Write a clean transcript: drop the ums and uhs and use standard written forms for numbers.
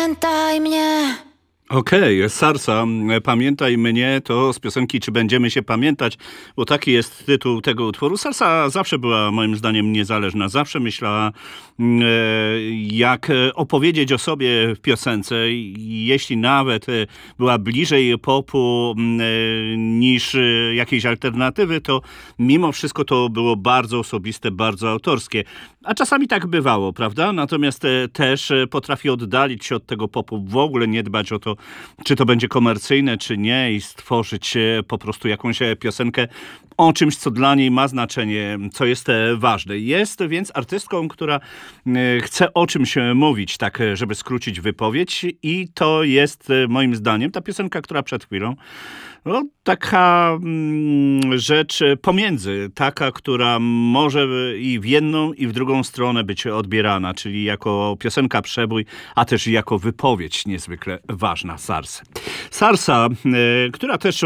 Pamiętaj mnie. Okej, Sarsa, Pamiętaj mnie, to z piosenki Czy będziemy się pamiętać, bo taki jest tytuł tego utworu. Sarsa zawsze była moim zdaniem niezależna, zawsze myślała jak opowiedzieć o sobie w piosence, jeśli nawet była bliżej popu niż jakiejś alternatywy, to mimo wszystko to było bardzo osobiste, bardzo autorskie. A czasami tak bywało, prawda? Natomiast też potrafi oddalić się od tego popu, w ogóle nie dbać o to, czy to będzie komercyjne, czy nie i stworzyć po prostu jakąś piosenkę o czymś, co dla niej ma znaczenie, co jest ważne. Jest więc artystką, która chce o czymś mówić, tak żeby skrócić wypowiedź i to jest moim zdaniem ta piosenka, która przed chwilą taka rzecz pomiędzy, taka, która może i w jedną, i w drugą stronę być odbierana, czyli jako piosenka przebój, a też jako wypowiedź niezwykle ważna Sarsy. Sarsa, która też